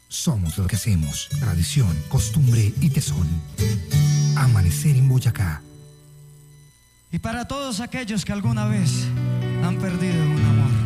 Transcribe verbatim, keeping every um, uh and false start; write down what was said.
Somos lo que hacemos, tradición, costumbre y tesón. Amanecer en Boyacá. Y para todos aquellos que alguna vez han perdido un amor.